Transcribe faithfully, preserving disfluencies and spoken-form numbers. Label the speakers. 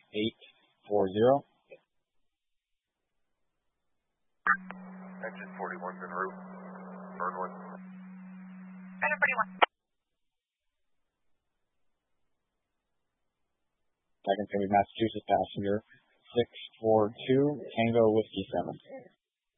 Speaker 1: eight four zero.
Speaker 2: Engine forty-one's en route. Bird one.
Speaker 3: Engine forty-one.
Speaker 1: Second Philly, Massachusetts passenger six four two, Tango Whiskey seven.